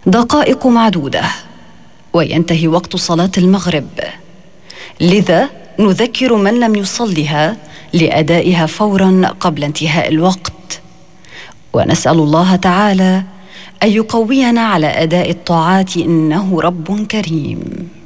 دقائق معدودة وينتهي وقت صلاة المغرب، لذا نذكر من لم يصلها لأدائها فورا قبل انتهاء الوقت، ونسأل الله تعالى أن يقوينا على أداء الطاعات إنه رب كريم.